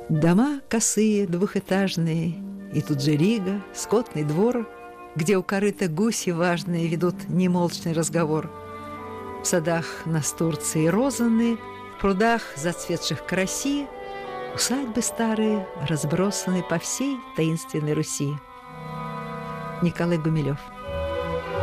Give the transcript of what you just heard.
Дома косые, двухэтажные, и тут же Рига, скотный двор, где у корыта гуси важные ведут немолчный разговор. В садах настурции розаны, в прудах зацветших караси, усадьбы старые разбросаны по всей таинственной Руси. Николай Гумилев.